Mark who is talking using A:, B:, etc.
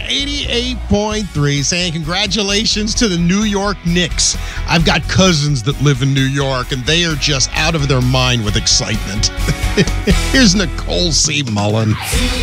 A: 88.3 saying congratulations to the New York Knicks. I've got cousins that live in New York, and they are just out of their mind with excitement. Here's Nicole C. Mullen.